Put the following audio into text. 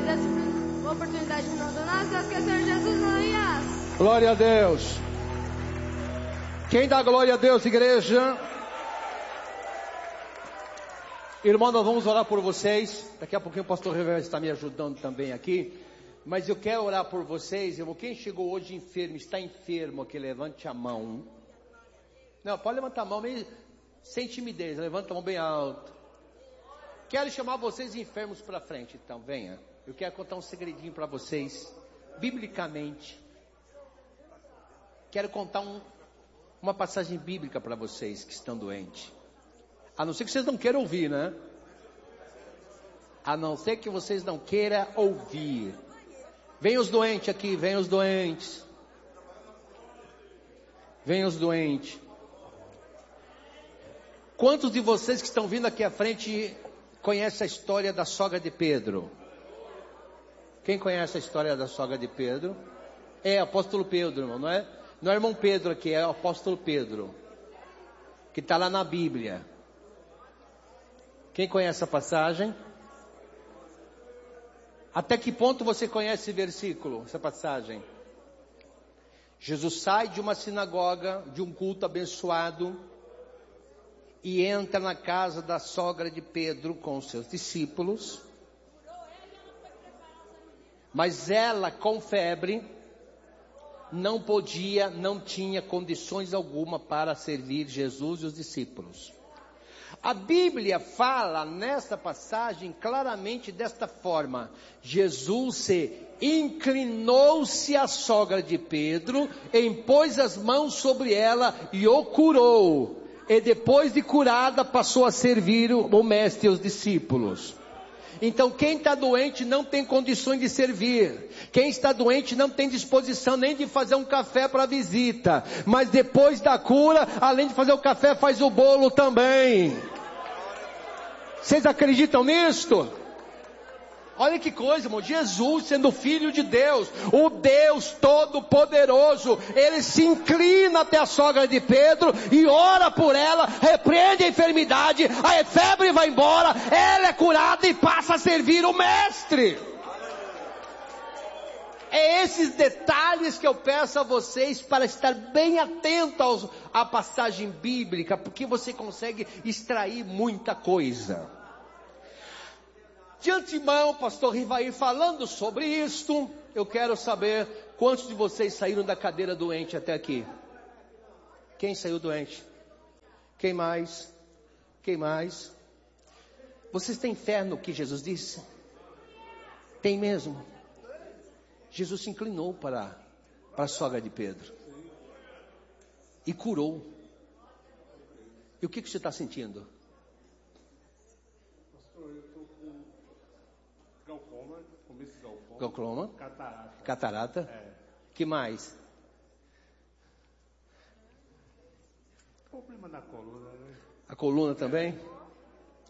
essa oportunidade de não donar, Deus quer ser Jesus, aleluia. Glória a Deus. Quem dá glória a Deus, igreja? Irmão, nós vamos orar por vocês. Daqui a pouquinho o pastor Reverso está me ajudando também aqui. Mas eu quero orar por vocês, irmão. Quem chegou hoje enfermo, está enfermo aqui, levante a mão. Não, pode levantar a mão, sem timidez, levanta a mão bem alto. Quero chamar vocês enfermos para frente, então, venha. Eu quero contar um segredinho para vocês, biblicamente. Quero contar uma passagem bíblica para vocês que estão doentes. A não ser que vocês não queiram ouvir, né? A não ser que vocês não queiram ouvir. Vem os doentes aqui, vem os doentes. Vem os doentes. Quantos de vocês que estão vindo aqui à frente conhecem a história da sogra de Pedro? Quem conhece a história da sogra de Pedro? É apóstolo Pedro, irmão, não é? Não é irmão Pedro aqui, é o apóstolo Pedro. Que está lá na Bíblia. Quem conhece a passagem? Até que ponto você conhece esse versículo, essa passagem? Jesus sai de uma sinagoga, de um culto abençoado, e entra na casa da sogra de Pedro com seus discípulos. Mas ela, com febre, não podia, não tinha condições alguma para servir Jesus e os discípulos. A Bíblia fala nesta passagem claramente desta forma: Jesus se inclinou-se à sogra de Pedro, impôs as mãos sobre ela e o curou. E depois de curada passou a servir o mestre e os discípulos. Então quem está doente não tem condições de servir. Quem está doente não tem disposição nem de fazer um café para visita. Mas depois da cura, além de fazer o café, faz o bolo também. Vocês acreditam nisto? Olha que coisa, irmão. Jesus, sendo filho de Deus, o Deus Todo-Poderoso, ele se inclina até a sogra de Pedro e ora por ela, repreende a enfermidade, a febre vai embora, ela é curada e passa a servir o mestre. É esses detalhes que eu peço a vocês para estar bem atentos à passagem bíblica, porque você consegue extrair muita coisa. De antemão, o pastor Rivair falando sobre isto, eu quero saber quantos de vocês saíram da cadeira doente até aqui. Quem saiu doente? Quem mais? Quem mais? Vocês têm fé no que Jesus disse? Tem mesmo? Jesus se inclinou para a sogra de Pedro e curou. E o que você está sentindo? Glaucoma? Catarata. É. Que mais? Problema na coluna, né? A coluna também?